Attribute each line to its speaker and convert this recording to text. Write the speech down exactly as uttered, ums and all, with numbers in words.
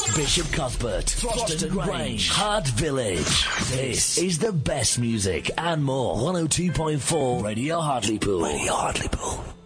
Speaker 1: Bishop Cuthbert, Froston Grange, Hart Village. This is the best music and more. one oh two point four Radio Hartlepool. Radio Hartlepool.